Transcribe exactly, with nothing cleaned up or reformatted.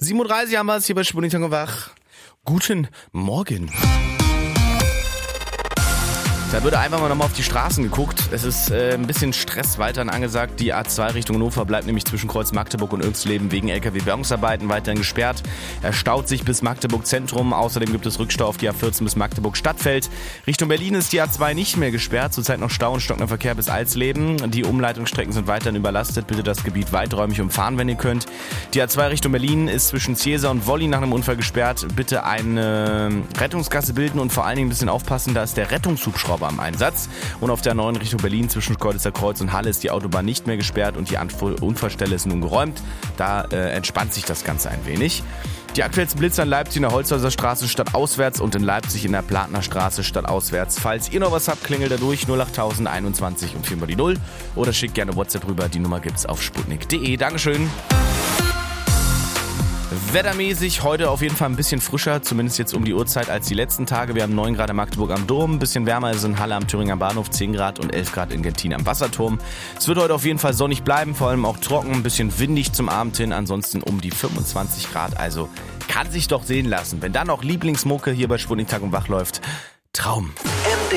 sieben Uhr dreißig haben wir es hier bei Sputnik Tag und Wach. Guten Morgen. Da wird einfach mal nochmal auf die Straßen geguckt. Es ist äh, ein bisschen Stress weiterhin angesagt. Die A zwei Richtung Hannover bleibt nämlich zwischen Kreuz Magdeburg und Irxleben wegen L K W-Bergungsarbeiten weiterhin gesperrt. Er staut sich bis Magdeburg Zentrum. Außerdem gibt es Rückstau auf die A vierzehn bis Magdeburg Stadtfeld. Richtung Berlin ist die A zwei nicht mehr gesperrt. Zurzeit noch Stau und stockender Verkehr bis Alsleben. Die Umleitungsstrecken sind weiterhin überlastet. Bitte das Gebiet weiträumig umfahren, wenn ihr könnt. Die A zwei Richtung Berlin ist zwischen Ziesa und Wolli nach einem Unfall gesperrt. Bitte eine Rettungsgasse bilden und vor allen Dingen ein bisschen aufpassen. Da ist der Rettungshubschrauber am Einsatz. Und auf der neuen Richtung Berlin zwischen Keuditzer Kreuz und Halle ist die Autobahn nicht mehr gesperrt und die Unfallstelle ist nun geräumt. Da äh, entspannt sich das Ganze ein wenig. Die aktuellsten Blitzer in Leipzig in der Holzhäuser Straße stadtauswärts und in Leipzig in der Platner Straße stadtauswärts. Falls ihr noch was habt, klingelt da durch null acht null null einundzwanzig und viermal die null oder schickt gerne WhatsApp rüber. Die Nummer gibt's auf sputnik punkt de. Dankeschön. Wettermäßig heute auf jeden Fall ein bisschen frischer, zumindest jetzt um die Uhrzeit als die letzten Tage. Wir haben neun Grad in Magdeburg am Dom, ein bisschen wärmer ist in Halle am Thüringer Bahnhof, zehn Grad und elf Grad in Gentin am Wasserturm. Es wird heute auf jeden Fall sonnig bleiben, vor allem auch trocken, ein bisschen windig zum Abend hin, ansonsten um die fünfundzwanzig Grad, also kann sich doch sehen lassen. Wenn dann noch Lieblingsmucke hier bei Sputnik Tag und Wach läuft, Traum.